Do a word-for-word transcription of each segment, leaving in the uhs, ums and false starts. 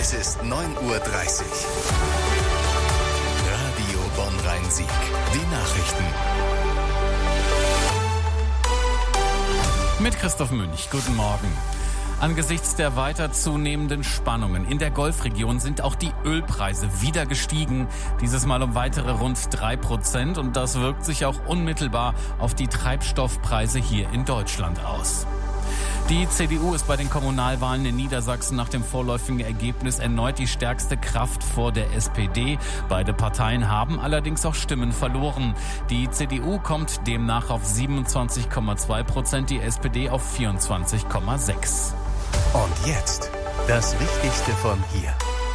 Es ist neun Uhr dreißig. Radio Bonn-Rhein-Sieg. Die Nachrichten. Mit Christoph Münch. Guten Morgen. Angesichts der weiter zunehmenden Spannungen in der Golfregion sind auch die Ölpreise wieder gestiegen. Dieses Mal um weitere rund drei Prozent. Und das wirkt sich auch unmittelbar auf die Treibstoffpreise hier in Deutschland aus. Die C D U ist bei den Kommunalwahlen in Niedersachsen nach dem vorläufigen Ergebnis erneut die stärkste Kraft vor der S P D. Beide Parteien haben allerdings auch Stimmen verloren. Die C D U kommt demnach auf siebenundzwanzig Komma zwei Prozent, die S P D auf vierundzwanzig Komma sechs. Und jetzt das Wichtigste von hier.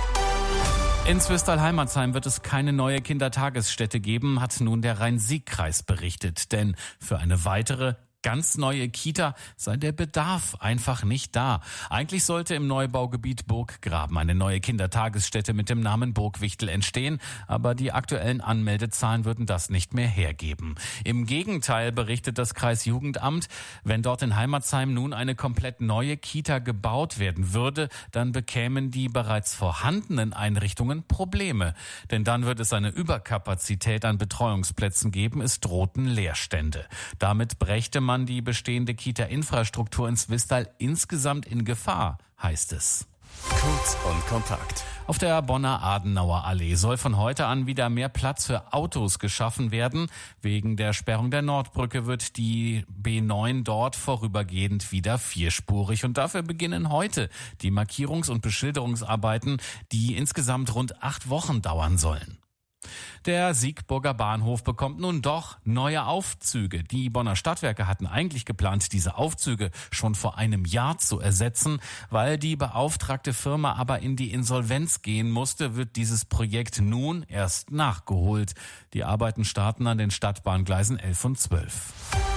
In Zwistal-Heimatsheim wird es keine neue Kindertagesstätte geben, hat nun der Rhein-Sieg-Kreis berichtet. Denn für eine weitere ganz neue Kita sei der Bedarf einfach nicht da. Eigentlich sollte im Neubaugebiet Burggraben eine neue Kindertagesstätte mit dem Namen Burgwichtel entstehen, aber die aktuellen Anmeldezahlen würden das nicht mehr hergeben. Im Gegenteil berichtet das Kreisjugendamt, wenn dort in Heimatsheim nun eine komplett neue Kita gebaut werden würde, dann bekämen die bereits vorhandenen Einrichtungen Probleme. Denn dann wird es eine Überkapazität an Betreuungsplätzen geben, es drohten Leerstände. Damit brächte man die bestehende Kita-Infrastruktur in Zwistal insgesamt in Gefahr, heißt es. Kurz und kompakt. Auf der Bonner Adenauer Allee soll von heute an wieder mehr Platz für Autos geschaffen werden. Wegen der Sperrung der Nordbrücke wird die B neun dort vorübergehend wieder vierspurig. Und dafür beginnen heute die Markierungs- und Beschilderungsarbeiten, die insgesamt rund acht Wochen dauern sollen. Der Siegburger Bahnhof bekommt nun doch neue Aufzüge. Die Bonner Stadtwerke hatten eigentlich geplant, diese Aufzüge schon vor einem Jahr zu ersetzen. Weil die beauftragte Firma aber in die Insolvenz gehen musste, wird dieses Projekt nun erst nachgeholt. Die Arbeiten starten an den Stadtbahngleisen elf und zwölf.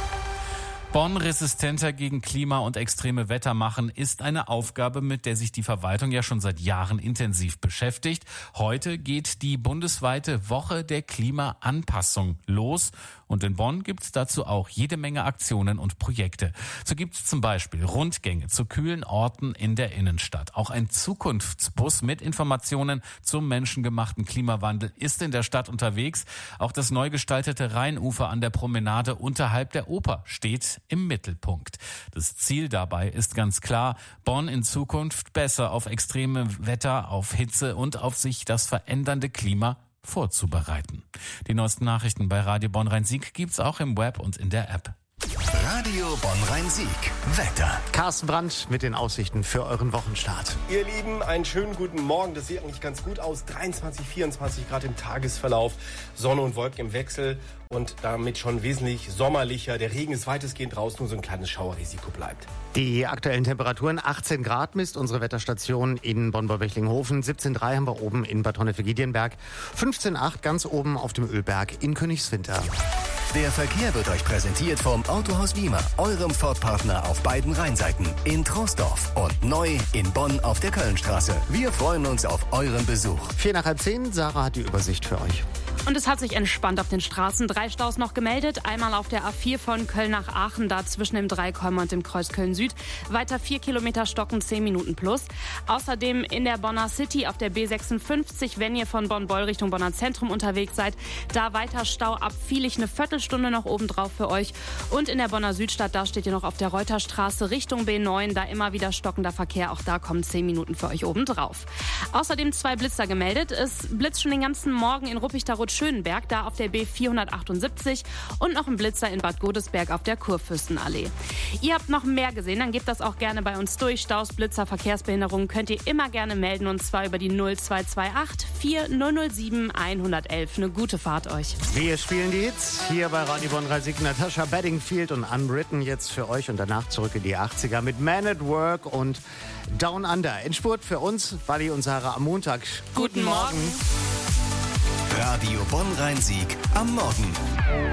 Bonn resistenter gegen Klima- und extreme Wetter machen ist eine Aufgabe, mit der sich die Verwaltung ja schon seit Jahren intensiv beschäftigt. Heute geht die bundesweite Woche der Klimaanpassung los. Und in Bonn gibt es dazu auch jede Menge Aktionen und Projekte. So gibt es zum Beispiel Rundgänge zu kühlen Orten in der Innenstadt. Auch ein Zukunftsbus mit Informationen zum menschengemachten Klimawandel ist in der Stadt unterwegs. Auch das neu gestaltete Rheinufer an der Promenade unterhalb der Oper steht im Mittelpunkt. Das Ziel dabei ist ganz klar, Bonn in Zukunft besser auf extreme Wetter, auf Hitze und auf sich das verändernde Klima vorzubereiten. Die neuesten Nachrichten bei Radio Bonn-Rhein-Sieg gibt's auch im Web und in der App. Radio Bonn-Rhein-Sieg. Wetter. Carsten Brandt mit den Aussichten für euren Wochenstart. Ihr Lieben, einen schönen guten Morgen. Das sieht eigentlich ganz gut aus. dreiundzwanzig, vierundzwanzig Grad im Tagesverlauf. Sonne und Wolken im Wechsel und damit schon wesentlich sommerlicher. Der Regen ist weitestgehend raus, nur so ein kleines Schauerrisiko bleibt. Die aktuellen Temperaturen: achtzehn Grad misst unsere Wetterstation in Bonn-Beuwechtlinghofen. siebzehn Komma drei haben wir oben in Bad Honnefeld-Giedienberg. fünfzehn Komma acht ganz oben auf dem Ölberg in Königswinter. Der Verkehr wird euch präsentiert vom Autohaus Wiemer, eurem Ford-Partner auf beiden Rheinseiten, in Troisdorf und neu in Bonn auf der Kölnstraße. Wir freuen uns auf euren Besuch. Vier nach halb zehn, Sarah hat die Übersicht für euch. Und es hat sich entspannt auf den Straßen. Drei Staus noch gemeldet. Einmal auf der A vier von Köln nach Aachen, da zwischen dem Dreikäumer und dem Kreuz Köln-Süd. Weiter vier Kilometer stocken, zehn Minuten plus. Außerdem in der Bonner City auf der B sechsundfünfzig, wenn ihr von Bonn-Beul Richtung Bonner Zentrum unterwegs seid. Da weiter Stau ab Viehlich, eine Viertelstunde noch oben drauf für euch. Und in der Bonner Südstadt, da steht ihr noch auf der Reuterstraße Richtung B neun. Da immer wieder stockender Verkehr. Auch da kommen zehn Minuten für euch oben drauf. Außerdem zwei Blitzer gemeldet. Es blitzt schon den ganzen Morgen in Ruppichteroth-Schönenberg, da auf der B vierhundertachtundsiebzig und noch ein Blitzer in Bad Godesberg auf der Kurfürstenallee. Ihr habt noch mehr gesehen, dann gebt das auch gerne bei uns durch. Staus, Blitzer, Verkehrsbehinderungen könnt ihr immer gerne melden, und zwar über die null zwei zwei acht vier null null sieben eins eins eins. Eine gute Fahrt euch. Wir spielen die Hits hier bei Radio Bonn-Rhein-Sieg. Natasha Bedingfield und Unwritten jetzt für euch und danach zurück in die achtziger mit Man at Work und Down Under. Endspurt für uns, Wally und Sarah am Montag. Guten Morgen. Radio Bonn-Rhein-Sieg am Morgen.